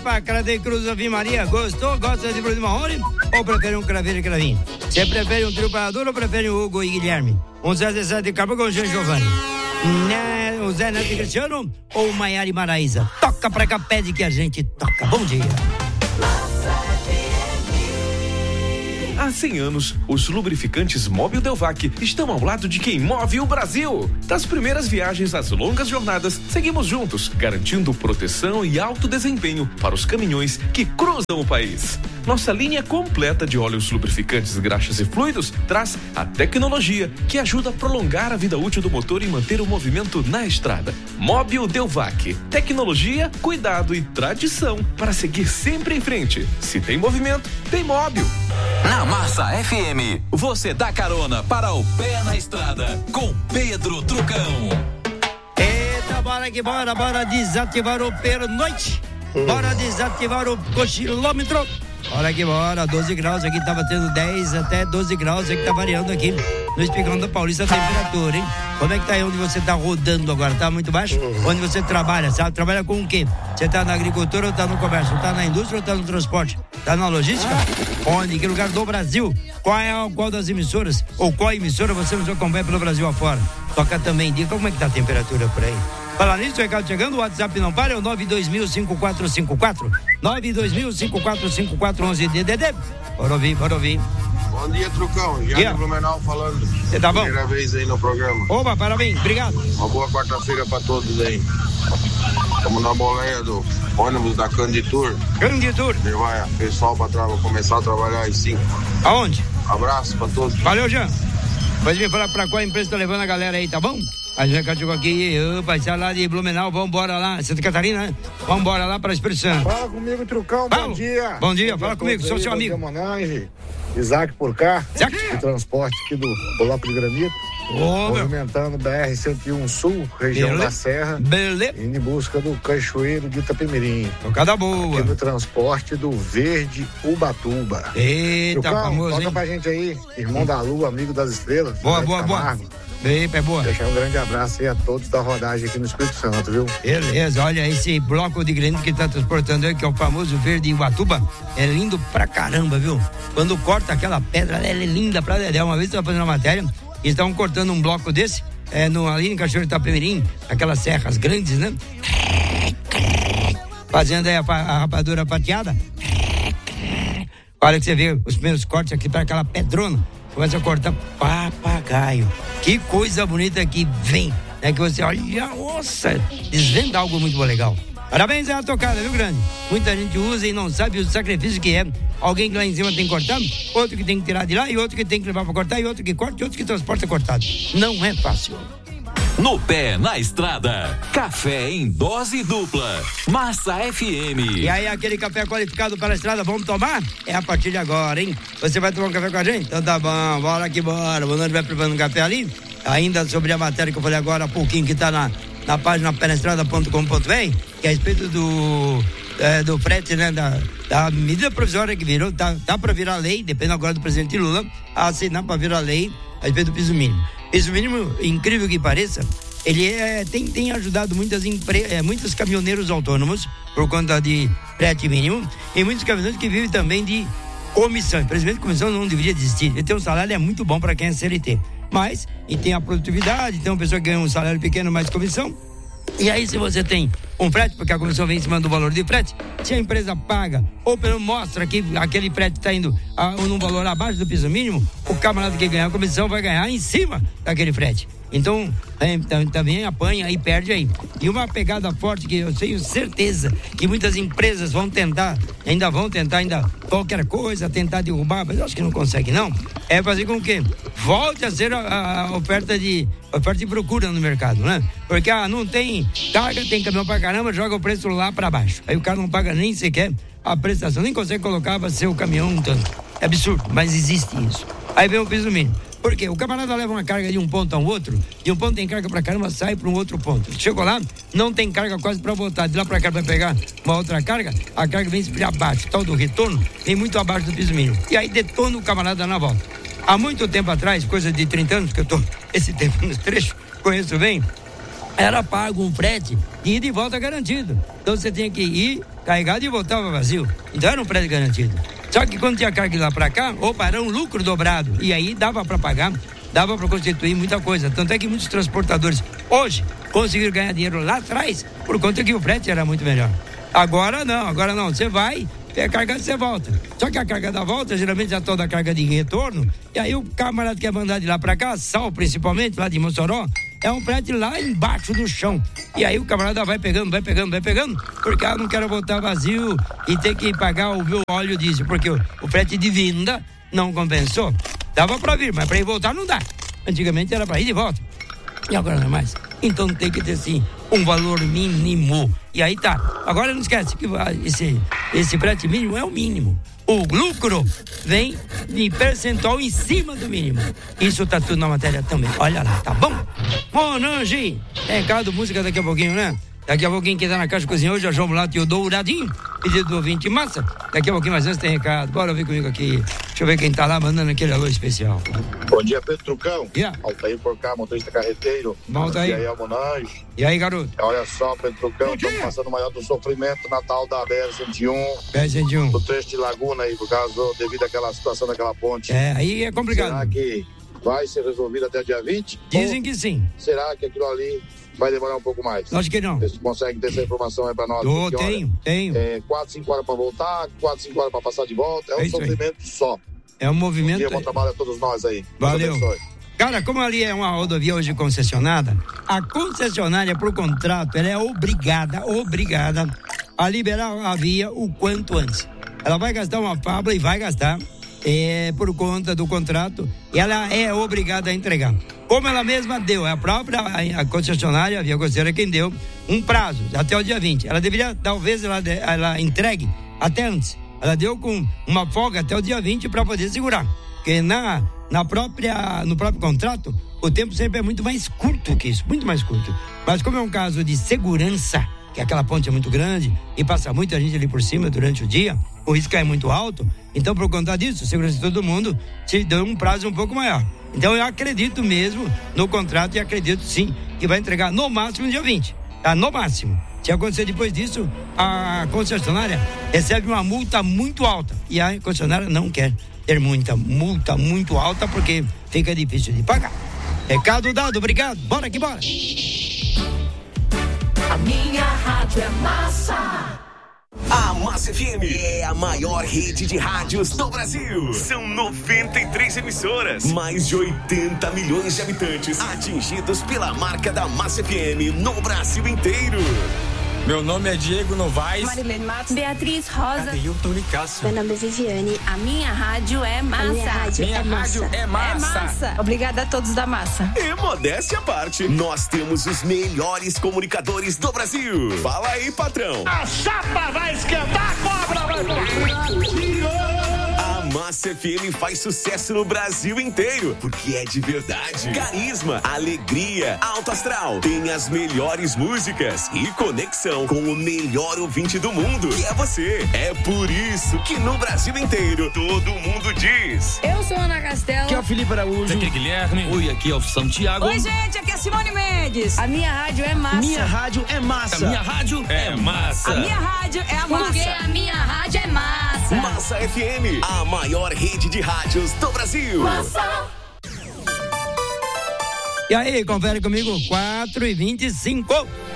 pra Craveiro Cruz Ave Maria. Gostou? Gosta de Bruno Marrone? Ou prefere um Craveiro e Cravinho? Você prefere um trio parador ou prefere o Hugo e Guilherme? Um Zé Zé de Cabo com o Jean Giovanni? O Zé Neto e Cristiano ou o Maiara e Maraísa? Toca pra cá, pede que a gente toca. Bom dia. Há 100 anos, os lubrificantes Mobil Delvac estão ao lado de quem move o Brasil. Das primeiras viagens às longas jornadas, seguimos juntos, garantindo proteção e alto desempenho para os caminhões que cruzam o país. Nossa linha completa de óleos lubrificantes, graxas e fluidos traz a tecnologia que ajuda a prolongar a vida útil do motor e manter o movimento na estrada. Mobil Delvac. Tecnologia, cuidado e tradição para seguir sempre em frente. Se tem movimento, tem Mobil. Na Massa FM, você dá carona para o Pé na Estrada com Pedro Trucão. Eita, bora que bora desativar o pernoite. Bora desativar o cochilômetro. Bora que bora, 12 graus aqui, tá batendo 10 até 12 graus, é que tá variando aqui no Espigão da Paulista a temperatura, hein? Como é que tá aí onde você tá rodando agora? Tá muito baixo? Onde você trabalha, sabe? Trabalha com o quê? Você tá na agricultura ou tá no comércio? Tá na indústria ou tá no transporte? Tá na logística? Onde? Em que lugar do Brasil? Qual das emissoras? Ou qual emissora você nos acompanha pelo Brasil afora? Toca também, diga como é que tá a temperatura por aí. Falar nisso, o recado chegando, o WhatsApp não para, é o 920005454, 92000545411 DDD. Bora ouvir. Bom dia, Trucão. Já de Blumenau falando. Você tá bom? Primeira vez aí no programa. Opa, parabéns, obrigado. Uma boa quarta-feira pra todos aí. Estamos na boleia do ônibus da Canditur. Ele vai, pessoal, pra começar a trabalhar às 5. Aonde? Abraço pra todos. Valeu, Jean. Pode me falar pra qual empresa tá levando a galera aí, tá bom? A gente chegou aqui, vai sair lá de Blumenau, vambora lá, Santa Catarina, né? Vambora lá pra Espírito Santo. Fala comigo, Trucão, bom dia. Bom dia, fala comigo, sou seu amigo. Isaac por cá, Isaac. de transporte aqui do Bloco de Granito. Movimentando BR-101 Sul, região da Serra. Beleza. Indo em busca do Cachoeiro de Itapemirim. Tocada boa. Aqui no transporte do Verde Ubatuba. Eita, Trucão, famoso, toca pra gente aí, irmão da Lua, amigo das estrelas. Boa. Eita, é boa. Deixar um grande abraço aí a todos da rodagem aqui no Espírito Santo, viu? Beleza, olha esse bloco de granito que tá transportando aí, que é o famoso Verde Ubatuba, é lindo pra caramba, viu? Quando corta aquela pedra, ela é linda pra dedé. Uma vez eu tava fazendo uma matéria, eles estavam cortando um bloco desse, ali em Cachoeiro de Itapemirim, aquelas serras grandes, né? Fazendo aí a rapadura fatiada. Olha que você vê os primeiros cortes aqui para aquela pedrona. Começa a cortar papagaio. Que coisa bonita que vem. É que você olha, nossa, desvenda algo muito legal. Parabéns, é a tocada, viu, grande? Muita gente usa e não sabe o sacrifício que é. Alguém que lá em cima tem que cortar, outro que tem que tirar de lá, e outro que tem que levar para cortar, e outro que corta, e outro que transporta cortado. Não é fácil. No Pé na Estrada, café em dose dupla. Massa FM. E aí, aquele café qualificado para a estrada, vamos tomar? É a partir de agora, hein? Você vai tomar um café com a gente? Então tá bom, bora que bora. O Nando vai preparando um café ali. Ainda sobre a matéria que eu falei agora há pouquinho, que tá na página penaestrada.com.br, que é a respeito do frete, né? Da medida provisória que virou, tá para virar lei, depende agora do presidente Lula, a assinar para virar lei a respeito do piso mínimo. Piso mínimo, incrível que pareça, ele tem ajudado muitos caminhoneiros autônomos por conta de frete mínimo e muitos caminhoneiros que vivem também de comissão. Infelizmente, comissão não deveria existir. Ele tem um salário é muito bom para quem é CLT, mas e tem a produtividade, tem uma pessoa que ganha um salário pequeno mais comissão. E aí, se você tem um frete, porque a comissão vem em cima do valor de frete, se a empresa paga, ou pelo mostra que aquele frete está indo num valor abaixo do piso mínimo, o camarada que ganhar a comissão vai ganhar em cima daquele frete. Então, também apanha e perde aí. E uma pegada forte que eu tenho certeza que muitas empresas ainda vão tentar qualquer coisa, tentar derrubar, mas eu acho que não consegue não, é fazer com que volte a ser a oferta de procura no mercado, né? Porque não tem carga, tem caminhão pra caramba, joga o preço lá pra baixo. Aí o cara não paga nem sequer a prestação, nem consegue colocar pra ser o caminhão um tanto. É absurdo, mas existe isso. Aí vem o piso mínimo. Por quê? O camarada leva uma carga de um ponto a um outro, de um ponto tem carga pra caramba, sai para um outro ponto. Chegou lá, não tem carga quase pra voltar. De lá pra cá vai pegar uma outra carga, a carga vem sempre abaixo. Tal do retorno vem muito abaixo do piso mínimo. E aí detona o camarada na volta. Há muito tempo atrás, coisa de 30 anos, que eu tô esse tempo nos trechos, conheço bem, era pago um frete de ida e volta garantido. Então você tinha que ir, carregado e voltava vazio. Então era um frete garantido. Só que quando tinha carga de lá para cá, opa, era um lucro dobrado. E aí dava para pagar, dava para constituir muita coisa. Tanto é que muitos transportadores hoje conseguiram ganhar dinheiro lá atrás por conta que o frete era muito melhor. Agora não. Você vai, pega a carga e você volta. Só que a carga da volta, geralmente é toda a carga de retorno. E aí o camarada que quer mandar de lá para cá, Sal principalmente, lá de Mossoró, é um frete lá embaixo do chão. E aí o camarada vai pegando, porque não quero voltar vazio e ter que pagar o meu óleo diesel, porque o frete de vinda não compensou. Dava para vir, mas para ir voltar não dá. Antigamente era para ir de volta. E agora não é mais. Então tem que ter sim um valor mínimo. E aí tá. Agora não esquece que esse frete mínimo é o mínimo. O lucro vem de percentual em cima do mínimo. Isso tá tudo na matéria também. Olha lá, tá bom? Monange, recado, música daqui a pouquinho, né? Daqui a pouquinho quem tá na Caixa de Cozinha hoje é o João Mulato e o Douradinho, pedido do ouvinte Massa. Daqui a pouquinho mais antes tem recado. Bora ver comigo aqui. Deixa eu ver quem tá lá mandando aquele alô especial. Bom dia, Pedro Trucão. Yeah. Altair por cá, motorista carreteiro. Bom, tá aí. E aí, Almonange. E aí, garoto? Olha só, Pedro Trucão, estamos passando o maior do sofrimento Natal da BR-101. BR-101. Do trecho de Laguna aí, por causa devido àquela situação daquela ponte. Aí é complicado. Será que vai ser resolvido até dia 20? Dizem que sim. Será que aquilo ali vai demorar um pouco mais? Acho que não. Vocês conseguem ter essa informação aí pra nós? Tenho. 4, 5 horas pra voltar, 4, 5 horas pra passar de volta. É um sofrimento só. É um movimento. Bom dia, bom trabalho a todos nós aí. Valeu. Cara, como ali é uma rodovia hoje concessionada, a concessionária, por contrato, ela é obrigada a liberar a via o quanto antes. Ela vai gastar uma fábula e vai gastar por conta do contrato, e ela é obrigada a entregar. Como ela mesma deu, a própria a concessionária, a Via Costeira, quem deu um prazo até o dia 20. Ela deveria, talvez, ela entregue até antes. Ela deu com uma folga até o dia 20 para poder segurar. Porque no próprio contrato, o tempo sempre é muito mais curto que isso, muito mais curto. Mas como é um caso de segurança, que aquela ponte é muito grande e passa muita gente ali por cima durante o dia, o risco é muito alto, então por conta disso, segurança de todo mundo, te deu um prazo um pouco maior. Então eu acredito mesmo no contrato e acredito sim que vai entregar no máximo dia 20, tá? No máximo. Se acontecer depois disso, a concessionária recebe uma multa muito alta e a concessionária não quer ter muita multa muito alta porque fica difícil de pagar. Recado dado, obrigado. Bora que bora. A minha rádio é massa. A Massa FM é a maior rede de rádios do Brasil. São 93 emissoras, mais de 80 milhões de habitantes atingidos pela marca da Massa FM no Brasil inteiro. Meu nome é Diego Novaes. Marilene Matos. Beatriz Rosa. Adeilton Nicásio. Meu nome é Viviane. A minha rádio é massa. Minha rádio é massa. É massa. Obrigada a todos da massa. E modéstia à parte, nós temos os melhores comunicadores do Brasil. Fala aí, patrão. A chapa vai esquentar, a cobra vai A Massa FM faz sucesso no Brasil inteiro, porque é de verdade. Carisma, alegria, alto astral. Tem as melhores músicas e conexão com o melhor ouvinte do mundo, que é você. É por isso que no Brasil inteiro, todo mundo diz. Eu sou Ana Castela. Aqui é o Felipe Araújo. Aqui é Guilherme. Oi, aqui é o Santiago. Oi, gente, aqui é Simone Mendes. A minha rádio é massa. Minha rádio é massa. A minha rádio é massa. A minha rádio é a massa. Porque a minha rádio é massa. Massa FM, a maior rede de rádios do Brasil. Massa. E aí, confere comigo, 4h25.